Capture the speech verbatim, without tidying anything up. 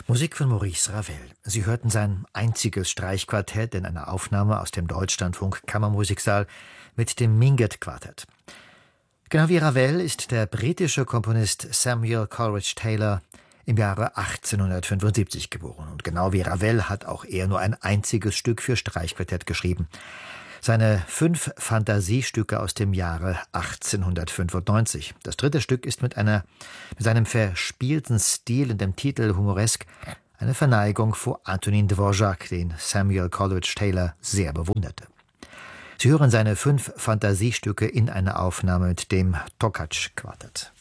Musik von Maurice Ravel. Sie hörten sein einziges Streichquartett in einer Aufnahme aus dem Deutschlandfunk Kammermusiksaal mit dem Minget-Quartett. Genau wie Ravel ist der britische Komponist Samuel Coleridge Taylor im Jahre achtzehnhundertfünfundsiebzig geboren. Und genau wie Ravel hat auch er nur ein einziges Stück für Streichquartett geschrieben. Seine fünf Fantasiestücke aus dem Jahre achtzehnhundertfünfundneunzig. Das dritte Stück ist mit, einer, mit seinem verspielten Stil und dem Titel humoresk eine Verneigung vor Antonin Dvorak, den Samuel Coleridge Taylor sehr bewunderte. Sie hören seine fünf Fantasiestücke in einer Aufnahme mit dem Tokac-Quartett.